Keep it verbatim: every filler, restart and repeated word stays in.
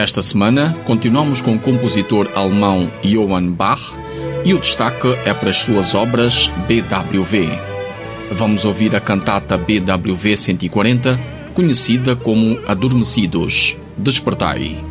Esta semana continuamos com o compositor alemão Johann Bach e o destaque é para as suas obras B W V. Vamos ouvir a cantata B W V cento e quarenta, conhecida como Adormecidos, Despertai.